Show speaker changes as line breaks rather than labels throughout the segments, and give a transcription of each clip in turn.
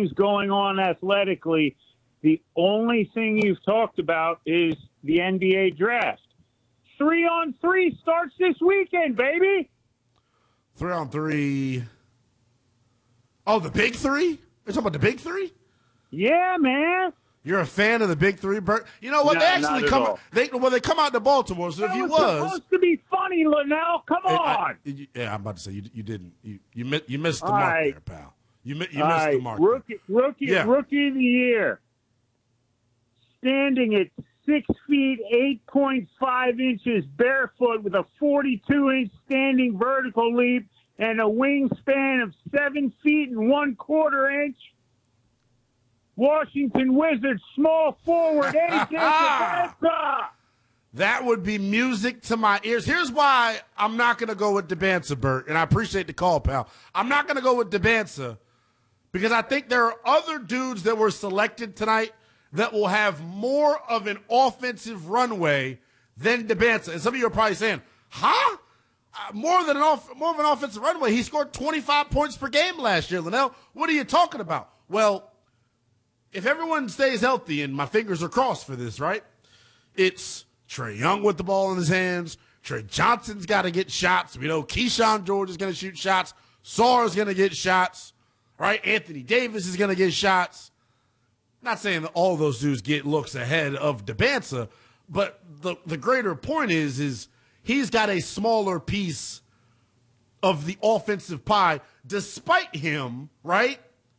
things going on athletically. The only thing you've talked about is the NBA draft. 3-on-3 starts this weekend, baby.
3-on-3. Oh, the big three? You're talking about the big three?
Yeah, man.
You're a fan of the big three, Bert? You know what?
No,
they actually come. They come out to Baltimore. So
that
if you
was
was
supposed to be funny, Linnell. Come on.
I'm about to say you didn't. You missed the
All
mark
right.
there, pal. You missed
right.
the mark.
Rookie of the year, standing at 6 feet 8.5 inches barefoot with a 42-inch standing vertical leap and a wingspan of 7 feet and 1/4 inch. Washington Wizards small forward AJ Dybala.
That would be music to my ears. Here's why I'm not going to go with Dybala, Bert, and I appreciate the call, pal. I'm not going to go with Dybala because I think there are other dudes that were selected tonight that will have more of an offensive runway than Dybala. And some of you are probably saying, huh? More of an offensive runway. He scored 25 points per game last year, Linnell. What are you talking about? Well, if everyone stays healthy, and my fingers are crossed for this, right? It's Trae Young with the ball in his hands. Trey Johnson's got to get shots. We know Keyshawn George is going to shoot shots. Sarr's going to get shots, right? Anthony Davis is going to get shots. Not saying that all those dudes get looks ahead of Dybala, but the greater point is he's got a smaller piece of the offensive pie, despite him, right,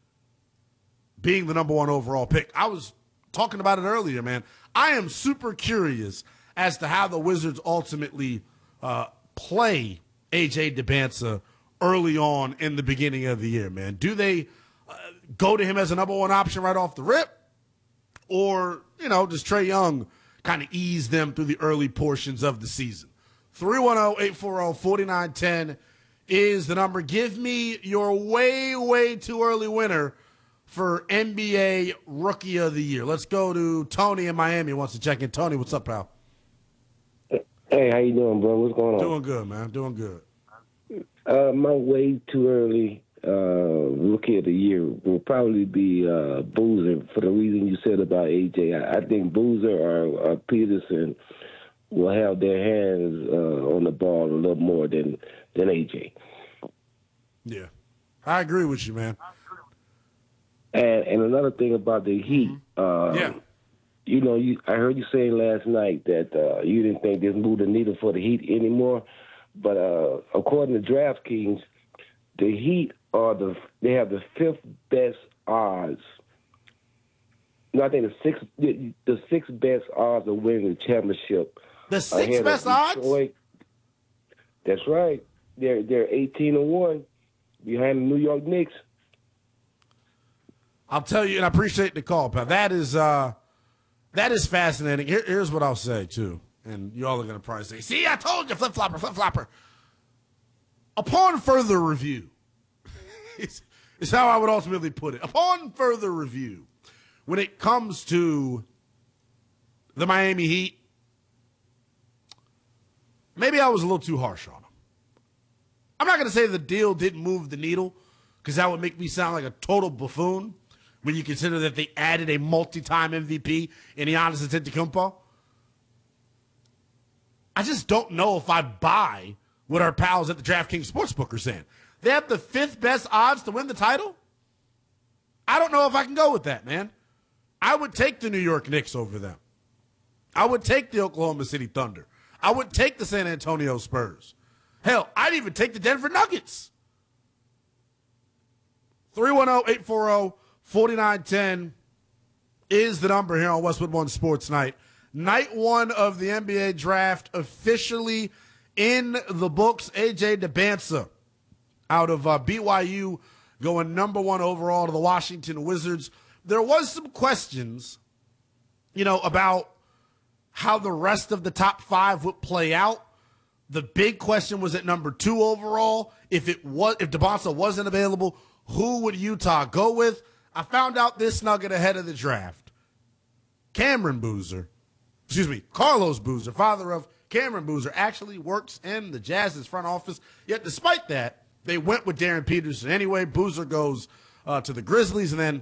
being the number 1 overall pick. I was talking about it earlier, man. I am super curious as to how the Wizards ultimately play A.J. Dybala early on in the beginning of the year, man. Do they go to him as a number 1 option right off the rip? Or, does Trae Young kind of ease them through the early portions of the season? 310-840-4910 is the number. Give me your way, way too early winner for NBA Rookie of the Year. Let's go to Tony in Miami. Wants to check in. Tony, what's up, pal?
Hey, how you doing, bro? What's going on?
Doing good, man. Doing good.
My way too early Rookie of the Year will probably be Boozer for the reason you said about AJ. I think Boozer or Peterson will have their hands on the ball a little more than AJ.
Yeah, I agree with you, man.
And another thing about the Heat, I heard you saying last night that you didn't think this moved the needle for the Heat anymore. But according to DraftKings, the Heat they have the 5th best odds. No, I think the sixth best odds of winning the championship.
The 6th best odds?
That's right. They're 18-1 behind the New York Knicks.
I'll tell you, and I appreciate the call, pal. That is fascinating. Here's what I'll say, too. And y'all are going to probably say, see, I told you, flip-flopper. Upon further review, is how I would ultimately put it. Upon further review, when it comes to the Miami Heat, maybe I was a little too harsh on them. I'm not going to say the deal didn't move the needle, because that would make me sound like a total buffoon when you consider that they added a multi-time MVP in Giannis Antetokounmpo. I just don't know if I buy what our pals at the DraftKings Sportsbook are saying. They have the 5th best odds to win the title? I don't know if I can go with that, man. I would take the New York Knicks over them. I would take the Oklahoma City Thunder. I would take the San Antonio Spurs. Hell, I'd even take the Denver Nuggets. 310-840-4910 is the number here on Westwood One Sports Night. Night 1 of the NBA draft officially in the books. A.J. Dybala out of BYU going number 1 overall to the Washington Wizards. There was some questions, about how the rest of the top 5 would play out. The big question was at number 2 overall. If Dybala wasn't available, who would Utah go with? I found out this nugget ahead of the draft. Carlos Boozer, father of Cameron Boozer, actually works in the Jazz's front office. Yet despite that, they went with Darren Peterson anyway. Boozer goes to the Grizzlies, and then